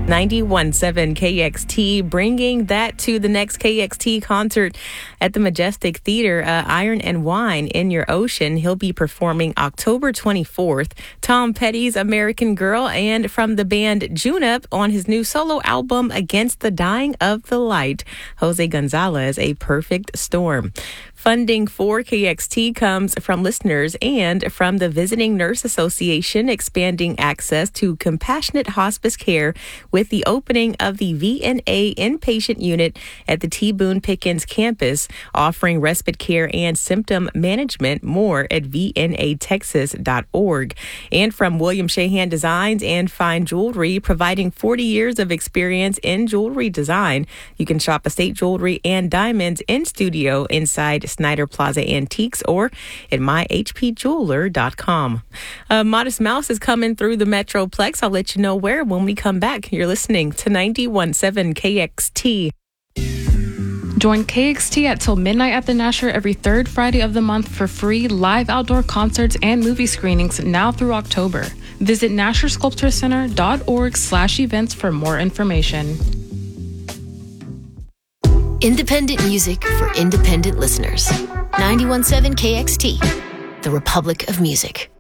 91.7 KXT, bringing that to the next KXT concert at the Majestic Theater. Iron and Wine, In Your Ocean. He'll be performing October 24th. Tom Petty's American Girl, and from the band Junip on his new solo album, Against the Dying of the Light, Jose Gonzalez, A Perfect Storm. Funding for KXT comes from listeners and from the Visiting Nurse Association, expanding access to compassionate hospice care with the opening of the VNA inpatient unit at the T. Boone Pickens campus, offering respite care and symptom management. More at vnatexas.org. And from William Shahan Designs and Fine Jewelry, providing 40 years of experience in jewelry design. You can shop estate jewelry and diamonds in studio inside Snyder Plaza Antiques or at myhpjeweler.com. Modest Mouse is coming through the Metroplex. I'll let you know where when we come back. You're listening to 91.7 KXT. Join KXT at till midnight at the Nasher every third Friday of the month for free live outdoor concerts and movie screenings now through October. Visit NasherSculptureCenter.org/events for more information. Independent music for independent listeners. 91.7 KXT, the Republic of Music.